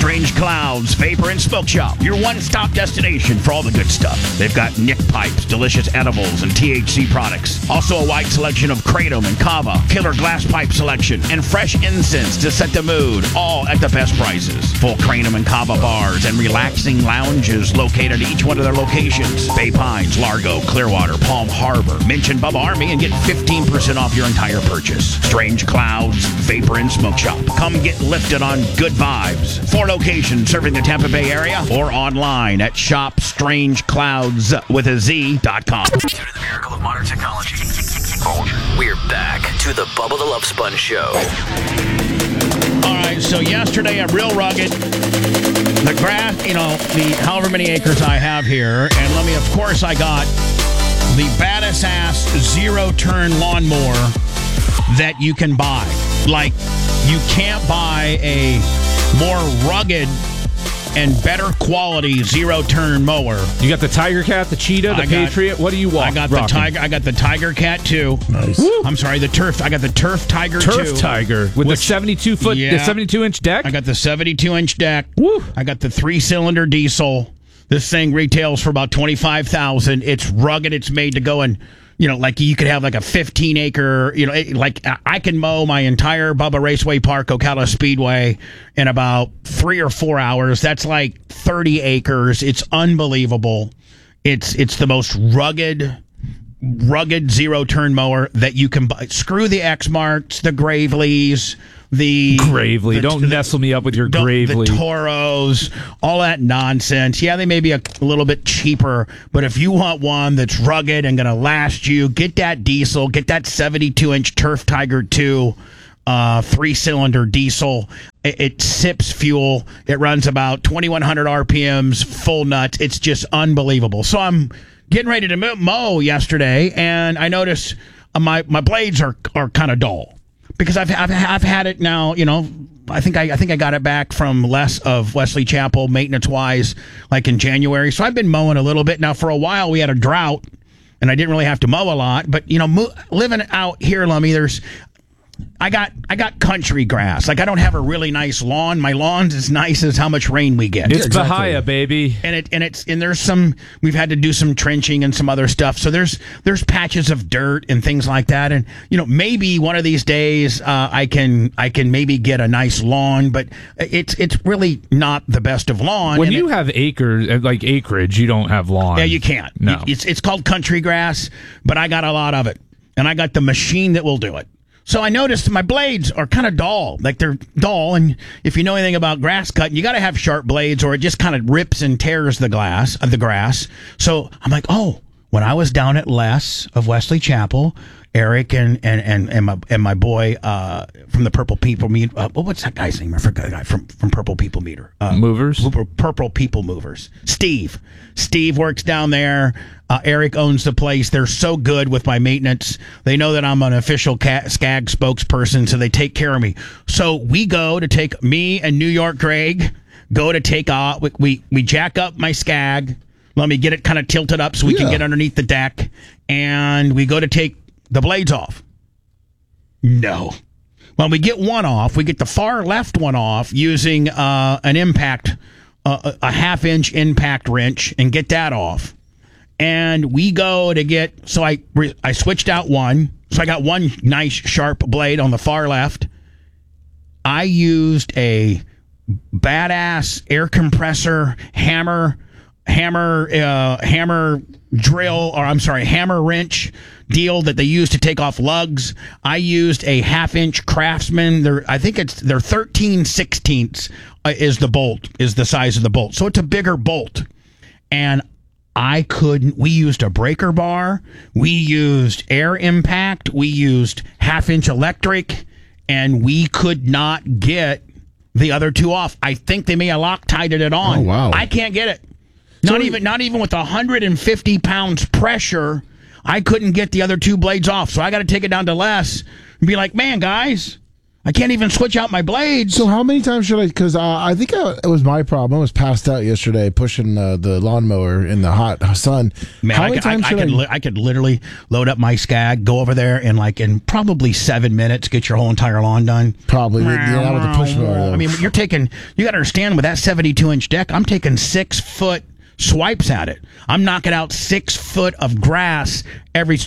Strange Clouds Vapor and Smoke Shop, your one-stop destination for all the good stuff. They've got Nick pipes, delicious edibles, and THC products. Also a wide selection of Kratom and Kava, killer glass pipe selection, and fresh incense to set the mood, all at the best prices. Full Kratom and Kava bars and relaxing lounges located at each one of their locations. Bay Pines, Largo, Clearwater, Palm Harbor. Mention Bubba Army and get 15% off your entire purchase. Strange Clouds Vapor and Smoke Shop. Come get lifted on good vibes. 4 locations serving the Tampa Bay area or online at shopstrangeclouds.com. Due to the miracle of modern technology, we're back to the Bubba the Love Sponge Show. All right, so yesterday at Real Rugged, the grass, the however many acres I have here, and I got the baddest ass zero-turn lawnmower that you can buy. Like, you can't buy a more rugged and better quality zero-turn mower. You got the Tiger Cat, the Cheetah, the Patriot. What do you want? I got the Tiger. I got the Tiger Cat 2. Nice. Woo. I'm sorry, the Turf. I got the Turf Tiger 2. Turf Tiger with the 72-foot, the 72-inch deck. I got the 72-inch deck. Woo. I got the 3-cylinder diesel. This thing retails for about $25,000. It's rugged. It's made to go and, like you could have like a 15-acre, I can mow my entire Bubba Raceway Park, Ocala Speedway in about 3 or 4 hours. That's like 30 acres. It's unbelievable. It's the most rugged zero-turn mower that you can buy. Screw the X-Marks, the Graveleys, Gravely. Don't nestle me up with your Gravely. The Toros, all that nonsense. Yeah, they may be a little bit cheaper, but if you want one that's rugged and going to last you, get that diesel, get that 72-inch Turf Tiger 2 3-cylinder diesel. It sips fuel. It runs about 2,100 RPMs, full nuts. It's just unbelievable. So I'm getting ready to mow yesterday, and I noticed my blades are kind of dull. Because I've had it now, I think I got it back from Les of Wesley Chapel maintenance wise, like in January. So I've been mowing a little bit now. For a while we had a drought, and I didn't really have to mow a lot. But living out here, Lummy, I got country grass. Like, I don't have a really nice lawn. My lawn's as nice as how much rain we get. It's Bahia, baby. And there's some, we've had to do some trenching and some other stuff. So there's patches of dirt and things like that. And maybe one of these days I can maybe get a nice lawn, but it's really not the best of lawn. When you have acres, like acreage, you don't have lawn. Yeah, you can't. No. It's called country grass, but I got a lot of it. And I got the machine that will do it. So I noticed my blades are kind of dull. Like, they're dull, and if you know anything about grass cutting, you got to have sharp blades or it just kind of rips and tears the grass. So I'm like, when I was down at Les of Wesley Chapel, Eric and my boy from the Purple People Meter. What's that guy's name? I forgot the guy from Purple People Meter. Movers? Purple People Movers. Steve. Steve works down there. Eric owns the place. They're so good with my maintenance. They know that I'm an official Skag spokesperson, so they take care of me. So we go to take, me and New York Greg go to take off. We jack up my Skag. Let me get it kind of tilted up so we can get underneath the deck. And we go to take the blades off. No. Well, we get one off. We get the far left one off using an impact, a half-inch impact wrench, and get that off. And we go to get, so I switched out one. So I got one nice sharp blade on the far left. I used a badass air compressor hammer wrench deal that they use to take off lugs. I used a half-inch Craftsman. I think they're 13/16 is the size of the bolt. So it's a bigger bolt. And we used a breaker bar. We used air impact. We used half-inch electric. And we could not get the other two off. I think they may have Loctited it on. Oh, wow. I can't get it. Not even with 150 pounds pressure, I couldn't get the other two blades off. So I got to take it down to Les and be like, man, guys, I can't even switch out my blades. So how many times should I? Because I think it was my problem. I was passed out yesterday pushing the lawnmower in the hot sun. Man, how many times I could literally load up my Skag, go over there, and in probably 7 minutes get your whole entire lawn done. Probably, yeah, with the push mower. Though. I mean, you got to understand with that 72-inch deck, I'm taking 6-foot swipes at it. I'm knocking out 6 foot of grass every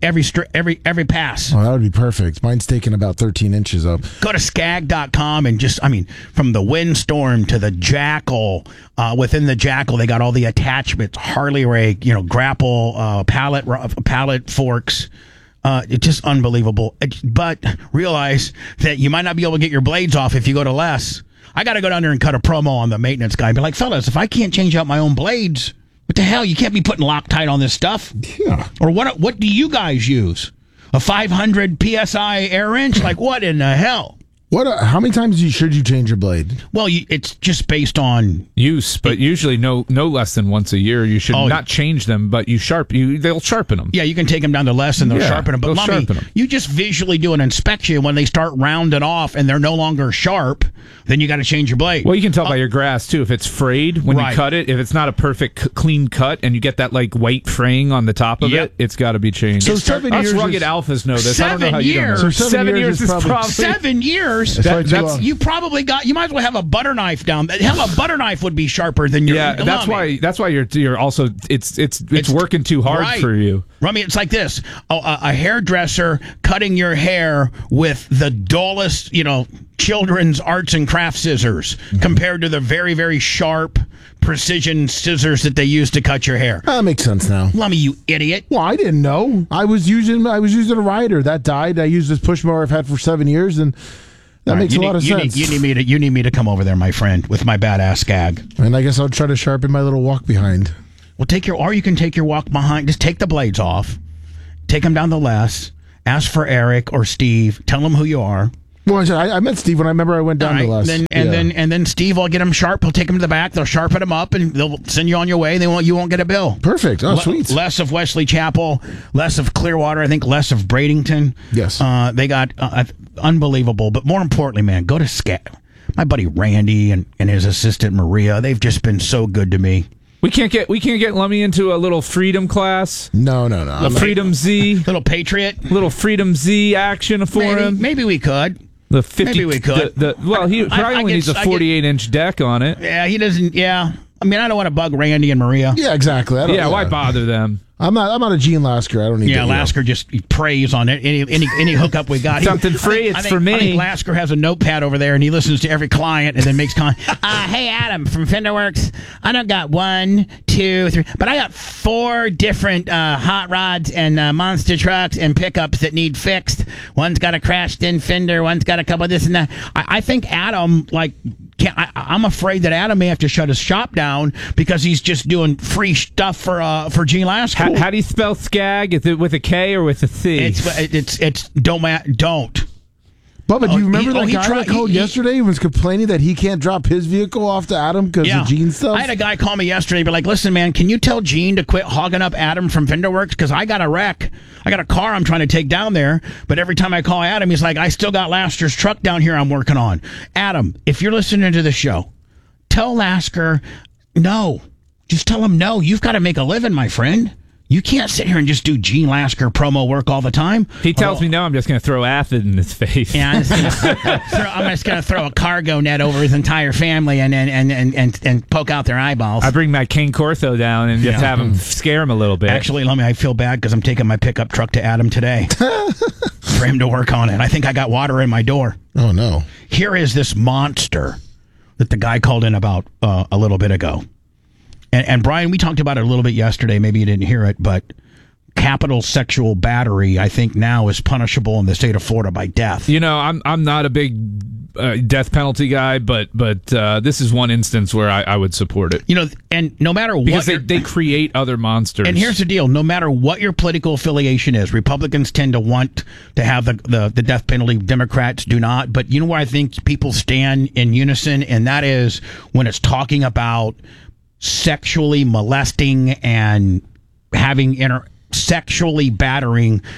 pass. Oh, that would be perfect. Mine's taking about 13 inches up. Go to skag.com and from the Windstorm to the Jackal, within the Jackal, they got all the attachments, Harley rake, grapple, pallet forks. It's just unbelievable. But realize that you might not be able to get your blades off if you go to less. I got to go down there and cut a promo on the maintenance guy and be like, fellas, if I can't change out my own blades, what the hell? You can't be putting Loctite on this stuff. Yeah. Or what do you guys use? A 500 PSI air wrench? What in the hell? How many times should you change your blade? Well, it's just based on use, but usually no less than once a year. You should not change them, but they'll sharpen them. Yeah, you can take them down to less and they'll sharpen them. But Lummy, you just visually do an inspection when they start rounding off and they're no longer sharp. Then you got to change your blade. Well, you can tell by your grass too if it's frayed when you cut it. If it's not a perfect clean cut and you get that white fraying on the top of it, it's got to be changed. So 7 years. Us rugged alphas know this. I don't know how you don't know. So 7 years is probably 7 years. You probably you might as well have a butter knife down. Hell, a butter knife would be sharper than your. Yeah, that's why you're also it's working too hard for you. Rummy, it's like this: a hairdresser cutting your hair with the dullest, children's arts and craft scissors compared to the very, very sharp precision scissors that they use to cut your hair. That makes sense now. Lummy, you idiot. Well, I didn't know. I was using a Ryder that died. I used this push mower I've had for 7 years, and that makes a lot of sense. You need me to come over there, my friend, with my badass Skag. And I guess I'll try to sharpen my little walk behind. Well, you can take your walk behind. Just take the blades off, take them down the less. Ask for Eric or Steve. Tell them who you are. Well, I met Steve when I went down the less. Then Steve will get them sharp. He'll take them to the back. They'll sharpen them up, and they'll send you on your way. You won't get a bill. Perfect. Oh, sweet. Less of Wesley Chapel, less of Clearwater. I think less of Bradenton. Yes. They got unbelievable. But more importantly, man, go to Skag. My buddy Randy and his assistant Maria. They've just been so good to me. We can't get Lummy into a little freedom class. No. A Freedom Z, little Patriot, little Freedom Z action for him. Maybe we could. The 50. Maybe we could. He probably only needs a 48-inch deck on it. Yeah, he doesn't. Yeah, I mean, I don't want to bug Randy and Maria. Yeah, exactly. Why bother them? I'm not a Gene Lasker. I don't need. Yeah, Lasker just preys on it. Any hookup we got. Something free. It's for me. I think Lasker has a notepad over there, and he listens to every client, and then makes comment. Hey, Adam from Fenderworks. I don't got 1, 2, 3, but I got 4 different hot rods and monster trucks and pickups that need fixed. One's got a crashed-in fender. One's got a couple of this and that. I think Adam I'm afraid that Adam may have to shut his shop down because he's just doing free stuff for Gene Lasker. How do you spell Skag? Is it with a K or with a C? It's don't. Bubba, do you remember that guy that called yesterday and was complaining that he can't drop his vehicle off to Adam because of Gene stuff? I had a guy call me yesterday and be like, listen, man, can you tell Gene to quit hogging up Adam from Fenderworks? Because I got a wreck. I got a car I'm trying to take down there, but every time I call Adam, he's like, I still got Lasker's truck down here I'm working on. Adam, if you're listening to the show, tell Lasker no. Just tell him no. You've got to make a living, my friend. You can't sit here and just do Gene Lasker promo work all the time. He tells me no, I'm just going to throw acid in his face. Yeah, I'm just going to throw a cargo net over his entire family and poke out their eyeballs. I bring my King Corso down and just have him scare him a little bit. Actually, I feel bad because I'm taking my pickup truck to Adam today for him to work on it. I think I got water in my door. Oh, no. Here is this monster that the guy called in about a little bit ago. And Brian, we talked about it a little bit yesterday. Maybe you didn't hear it, but capital sexual battery, I think now is punishable in the state of Florida by death. I'm not a big death penalty guy, but this is one instance where I would support it. And no matter what, because they create other monsters. And here's the deal: no matter what your political affiliation is, Republicans tend to want to have the death penalty. Democrats do not. But you know where I think people stand in unison, and that is when it's talking about sexually molesting and having sexually battering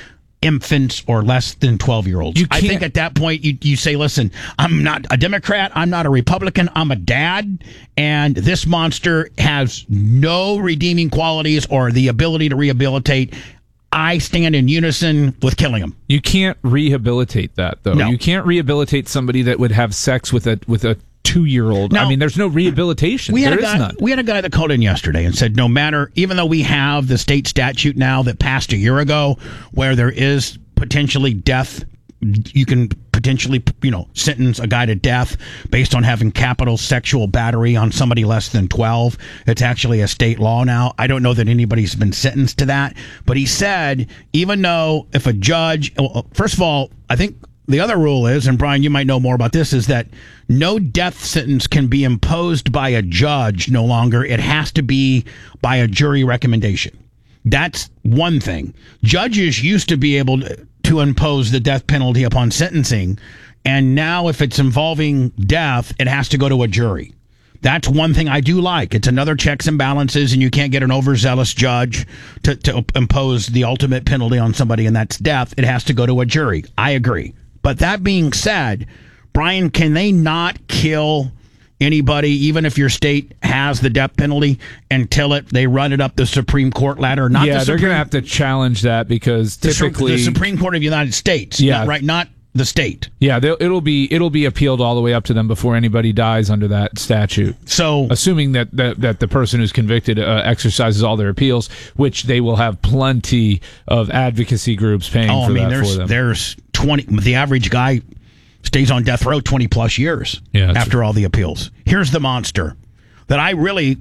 infants or less than 12-year-olds. I think at that point you say, listen, I'm not a Democrat, I'm not a Republican, I'm a dad, and this monster has no redeeming qualities or the ability to rehabilitate. I stand in unison with killing him. You can't rehabilitate that, though. No. You can't rehabilitate somebody that would have sex with a 2-year-old. Now, I mean, there's no rehabilitation. There is none. We had a guy that called in yesterday and said, no matter, even though we have the state statute now that passed a year ago where there is potentially death, you can potentially, sentence a guy to death based on having capital sexual battery on somebody less than 12. It's actually a state law now. I don't know that anybody's been sentenced to that. But he said, even though if a judge, first of all, I think the other rule is, and Brian, you might know more about this, is that no death sentence can be imposed by a judge no longer. It has to be by a jury recommendation. That's one thing. Judges used to be able to impose the death penalty upon sentencing, and now if it's involving death, it has to go to a jury. That's one thing I do like. It's another checks and balances, and you can't get an overzealous judge to impose the ultimate penalty on somebody, and that's death. It has to go to a jury. I agree. But that being said, Brian, can they not kill anybody, even if your state has the death penalty, until they run it up the Supreme Court ladder? They're going to have to challenge that because typically the Supreme Court of the United States, not the state. Yeah, it'll be appealed all the way up to them before anybody dies under that statute. So, assuming that the person who's convicted exercises all their appeals, which they will have plenty of advocacy groups paying for them. There's 20. The average guy stays on death row 20 plus years after all the appeals. Here's the monster that I really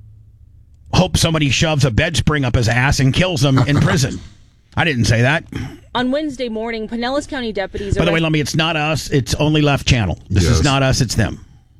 hope somebody shoves a bed spring up his ass and kills him in prison. I didn't say that. On Wednesday morning, Pinellas County deputies... By the way, Lummy, it's not us. It's only Left Channel. This is not us. It's them.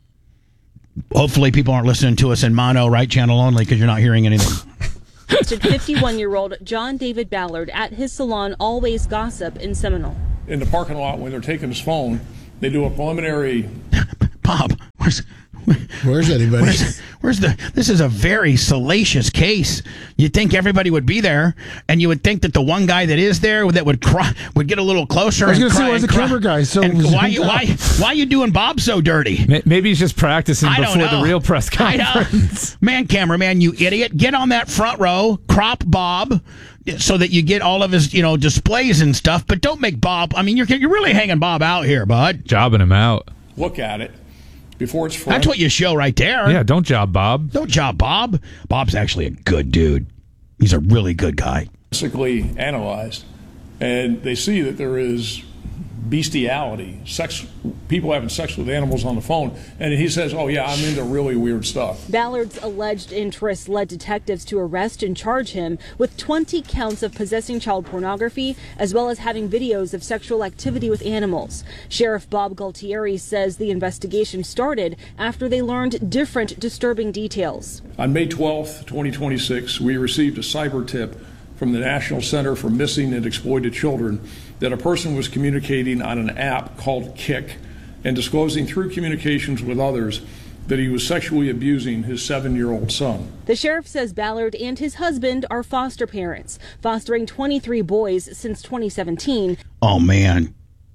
Hopefully people aren't listening to us in mono, right channel only, because you're not hearing anything. 51-year-old John David Ballard at his salon Always Gossip in Seminole. In the parking lot, when they're taking his phone, they do a preliminary... Bob, where's anybody? This is a very salacious case. You'd think everybody would be there, and you would think that the one guy that is there that would get a little closer. I was going to say, where's the camera guy? So why are you doing Bob so dirty? Maybe he's just practicing before the real press conference. Man, cameraman, you idiot! Get on that front row, crop Bob, so that you get all of his displays and stuff. But don't make Bob. I mean, you're really hanging Bob out here, bud. Jobbing him out. Look at it before it's That's what you show right there. Yeah, don't job Bob. Don't job Bob. Bob's actually a good dude. He's a really good guy. Basically analyzed, and they see that there is bestiality, people having sex with animals on the phone, and he says, oh yeah, I'm into really weird stuff. Ballard's alleged interests led detectives to arrest and charge him with 20 counts of possessing child pornography, as well as having videos of sexual activity with animals. Sheriff Bob Galtieri says the investigation started after they learned different disturbing details. On May 12th, 2026, we received a cyber tip from the National Center for Missing and Exploited Children that a person was communicating on an app called Kik and disclosing through communications with others that he was sexually abusing his 7-year-old son. The sheriff says Ballard and his husband are foster parents, fostering 23 boys since 2017. Oh, man.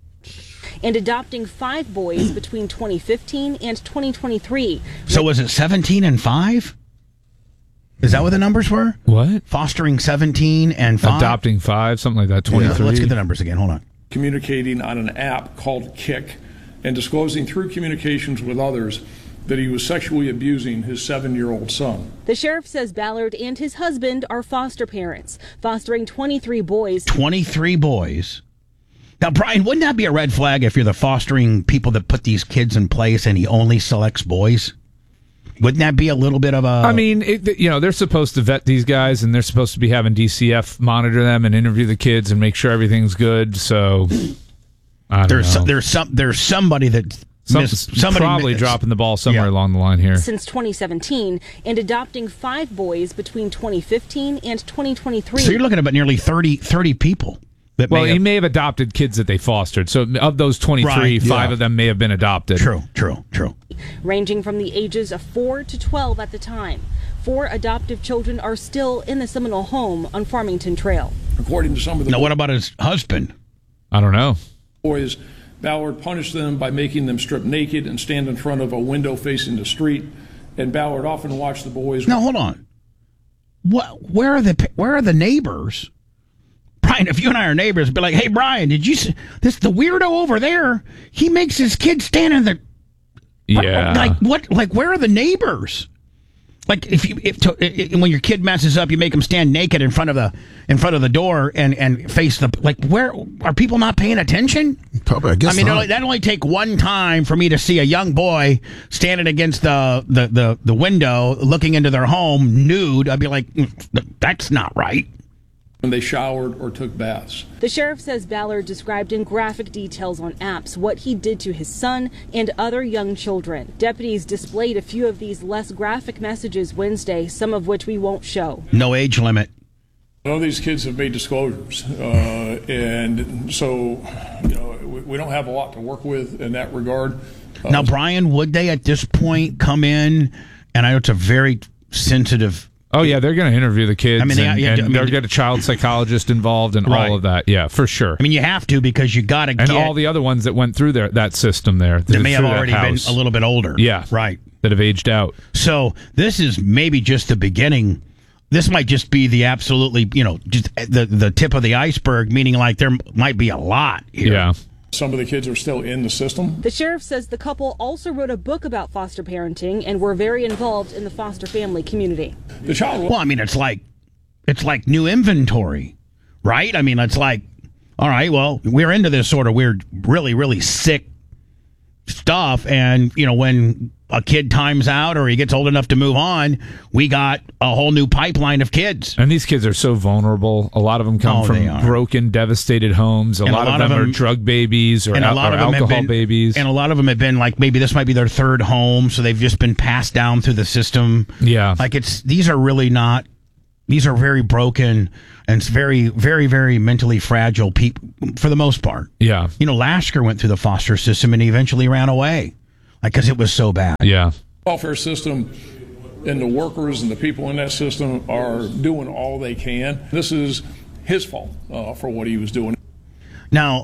And adopting 5 boys between 2015 and 2023. So was it 17 and 5? Is that what the numbers were? What? Fostering 17 and 5? Adopting 5, something like that, 23. Let's get the numbers again. Hold on. Communicating on an app called Kik and disclosing through communications with others that he was sexually abusing his 7-year-old son. The sheriff says Ballard and his husband are foster parents, fostering 23 boys. 23 boys. Now, Brian, wouldn't that be a red flag if you're the fostering people that put these kids in place and he only selects boys? Wouldn't that be a little bit of a... I mean, they're supposed to vet these guys, and they're supposed to be having DCF monitor them and interview the kids and make sure everything's good. So, I don't know. There's somebody that... Somebody dropping the ball somewhere along the line here. Since 2017, and adopting 5 boys between 2015 and 2023. So you're looking at about nearly 30 people. He may have adopted kids that they fostered. So of those 23, 5 of them may have been adopted. True. Ranging from the ages of 4 to 12 at the time. 4 adoptive children are still in the Seminole home on Farmington Trail. According to some of the Now, what about his husband? I don't know. boys, Ballard punished them by making them strip naked and stand in front of a window facing the street. And Ballard often watched the boys. Now, hold on. Where are the neighbors? Brian, if you and I are neighbors, be like, hey, Brian, did you see this? The weirdo over there, he makes his kid stand in the. Yeah. Like what? Like where are the neighbors? Like when your kid messes up, you make them stand naked in front of the door and face the, like, where are people not paying attention? Probably, I guess. I mean, that only take one time for me to see a young boy standing against the window looking into their home nude. I'd be like, that's not right. When they showered or took baths. The sheriff says Ballard described in graphic details on apps what he did to his son and other young children. Deputies displayed a few of these less graphic messages Wednesday, some of which we won't show. No age limit. None of these kids have made disclosures, and so we don't have a lot to work with in that regard. Now, Brian, would they at this point come in? And I know it's a very sensitive. Oh, yeah, they're going to interview the kids. I mean, they're going to get a child psychologist involved and Right. all of that. Yeah, for sure. I mean, you have to because you got to get. And all the other ones that went through that system there. They may have through that already been house. a little bit older. Yeah. Right. That have aged out. So this is maybe just the beginning. This might just be the absolutely, just the tip of the iceberg, meaning like there might be a lot here. Yeah. Some of the kids are still in the system. The sheriff says the couple also wrote a book about foster parenting and were very involved in the foster family community. The child. Well, I mean, it's like new inventory, right? I mean, it's like, all right, well, we're into this sort of weird, really, really sick stuff. And, when a kid times out or he gets old enough to move on, we got a whole new pipeline of kids. And these kids are so vulnerable. A lot of them come They from are. broken, devastated homes. A lot of them are drug babies or alcohol babies. And a lot of them have been like, maybe this might be their third home, so they've just been passed down through the system. Yeah. Like these are very broken and very, very, very mentally fragile people for the most part. Yeah. Lasker went through the foster system and he eventually ran away, because it was so bad. Yeah. Welfare system and the workers and the people in that system are doing all they can. This is his fault for what he was doing. Now,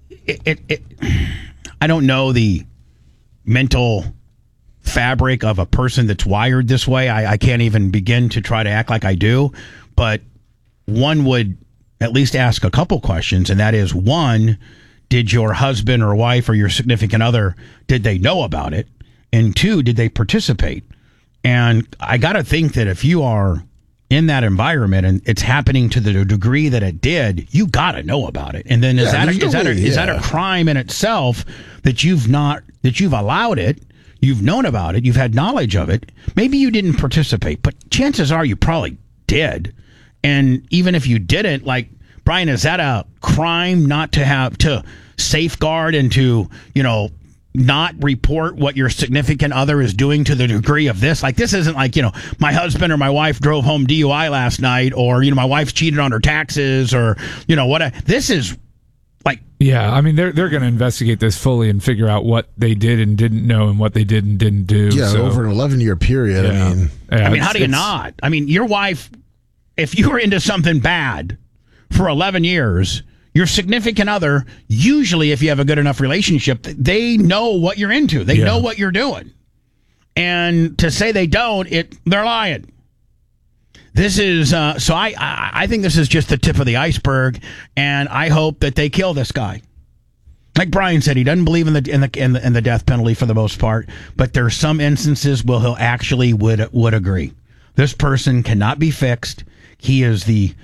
I don't know the mental fabric of a person that's wired this way. I can't even begin to try to act like I do, but one would at least ask a couple questions, and that is, one, did your husband or wife or your significant other, did they know about it? And two, did they participate? And I got to think that if you are in that environment and it's happening to the degree that it did, you got to know about it. And then is that a crime in itself that you've allowed it? You've known about it. You've had knowledge of it. Maybe you didn't participate, but chances are you probably did. And even if you didn't, like, Brian, is that a crime not to have to safeguard and to, not report what your significant other is doing to the degree of this? Like, this isn't like, my husband or my wife drove home DUI last night, or, my wife's cheated on her taxes, or, this is like. Yeah, I mean, they're going to investigate this fully and figure out what they did and didn't know and what they did and didn't do. Yeah, so, over an 11-year period. Yeah. I mean, how do you not? I mean, your wife, if you were into something bad for 11 years, your significant other, usually if you have a good enough relationship, they know what you're into. They know what you're doing. And to say they don't, they're lying. This is, so I think this is just the tip of the iceberg, and I hope that they kill this guy. Like Brian said, he doesn't believe in the death penalty for the most part, but there's some instances where he'll actually would agree. This person cannot be fixed. He is the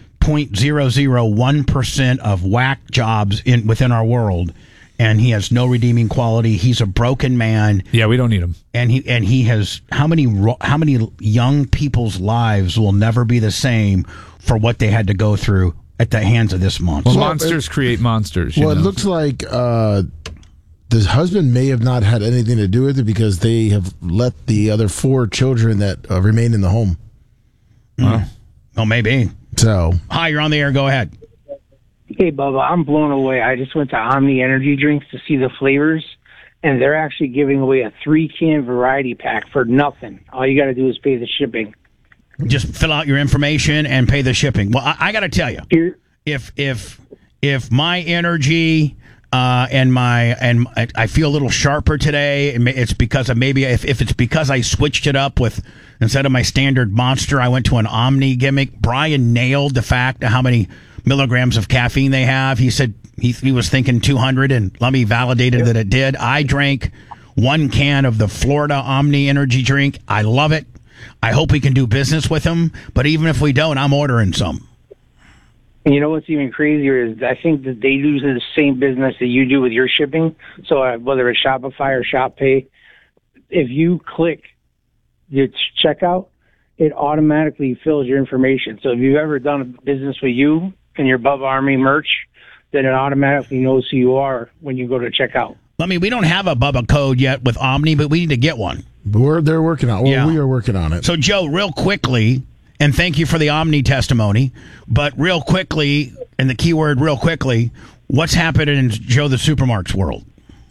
0.001% of whack jobs within our world, and he has no redeeming quality. He's a broken man. Yeah, we don't need him. And he has how many young people's lives will never be the same for what they had to go through at the hands of this monster. Well, monsters create monsters. Well, it looks like the husband may have not had anything to do with it because they have let the other 4 children that remain in the home. Oh, maybe. So, hi, you're on the air. Go ahead. Hey, Bubba, I'm blown away. I just went to Omni Energy Drinks to see the flavors, and they're actually giving away a 3-can variety pack for nothing. All you got to do is pay the shipping. Just fill out your information and pay the shipping. Well, I got to tell you, if my energy and I feel a little sharper today, it's because of maybe if it's because I switched it up with, instead of my standard Monster, I went to an Omni gimmick. Brian nailed the fact of how many milligrams of caffeine they have. He said he was thinking 200, and Lummy validated that it did. I drank 1 can of the Florida Omni energy drink. I love it. I hope we can do business with them, but even if we don't, I'm ordering some. You know what's even crazier is I think that they do the same business that you do with your shipping. So whether it's Shopify or ShopPay, if you click your checkout, it automatically fills your information. So if you've ever done a business with you and your Bubba Army merch, then it automatically knows who you are when you go to checkout. I mean, we don't have a Bubba code yet with Omni, but we need to get one. They're working on it. Well, we are working on it. So, Joe, real quickly, and thank you for the Omni testimony, but real quickly, and the keyword real quickly, what's happening in Joe the Supermarket's world?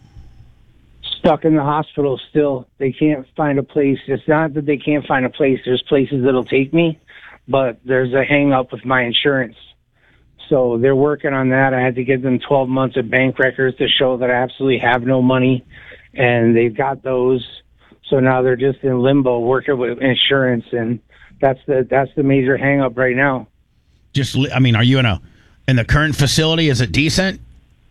Stuck in the hospital still. They can't find a place. It's not that they can't find a place. There's places that'll take me, but there's a hang-up with my insurance. So they're working on that. I had to give them 12 months of bank records to show that I absolutely have no money, and they've got those. So now they're just in limbo working with insurance, and that's the major hang-up right now. Are you in the current facility? Is it decent?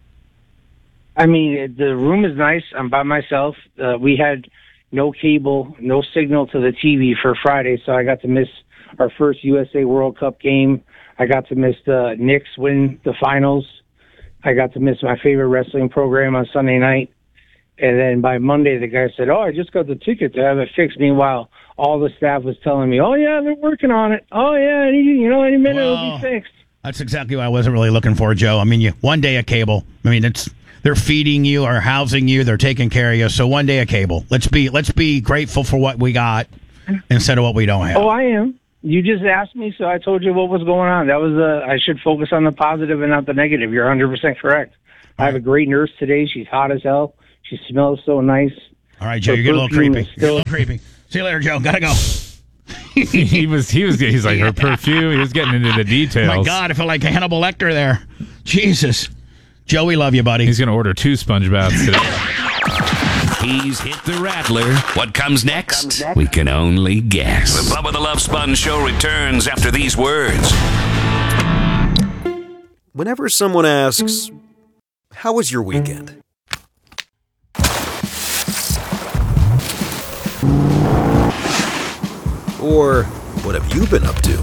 I mean, the room is nice. I'm by myself. We had no cable, no signal to the TV for Friday, so I got to miss our first USA World Cup game. I got to miss the Knicks win the finals. I got to miss my favorite wrestling program on Sunday night. And then by Monday, the guy said, I just got the ticket to have it fixed. Meanwhile, all the staff was telling me, they're working on it. Any minute it'll be fixed. That's exactly what I wasn't really looking for, Joe. I mean, one day a cable. I mean, they're feeding you or housing you. They're taking care of you. So one day a cable. Let's be grateful for what we got instead of what we don't have. Oh, I am. You just asked me, so I told you what was going on. That was I should focus on the positive and not the negative. You're 100% correct. I have a great nurse today. She's hot as hell. She smells so nice. All right, Joe, you're getting a little creepy. You're a little creepy. See you later, Joe. Gotta go. He's like her perfume. He was getting into the details. My God, I feel like Hannibal Lecter there. Jesus. Joe, we love you, buddy. He's going to order 2 sponge baths today. He's hit the rattler. What comes next? We can only guess. The Bubba the Love Sponge Show returns after these words. Whenever someone asks, how was your weekend? Or, what have you been up to?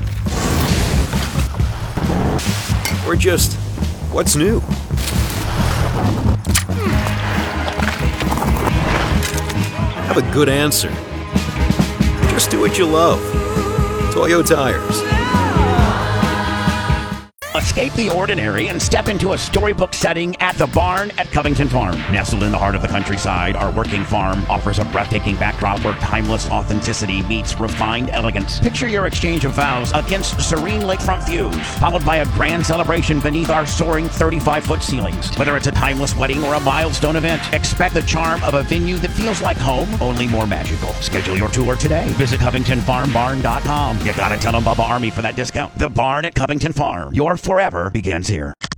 Or just, what's new? Have a good answer. Just do what you love. Toyo Tires. Escape the ordinary and step into a storybook setting at the Barn at Covington Farm. Nestled in the heart of the countryside, our working farm offers a breathtaking backdrop where timeless authenticity meets refined elegance. Picture your exchange of vows against serene lakefront views, followed by a grand celebration beneath our soaring 35-foot ceilings. Whether it's a timeless wedding or a milestone event, expect the charm of a venue that feels like home, only more magical. Schedule your tour today. Visit CovingtonFarmBarn.com. You gotta tell them Bubba Army for that discount. The Barn at Covington Farm. Your forever begins here.